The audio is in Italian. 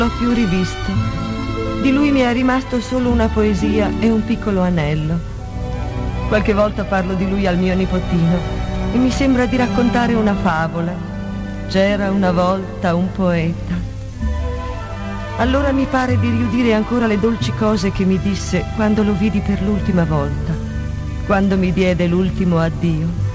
l'ho più rivisto. Di lui mi è rimasto solo una poesia e un piccolo anello. Qualche volta parlo di lui al mio nipotino e mi sembra di raccontare una favola. C'era una volta un poeta. Allora mi pare di riudire ancora le dolci cose che mi disse quando lo vidi per l'ultima volta, quando mi diede l'ultimo addio.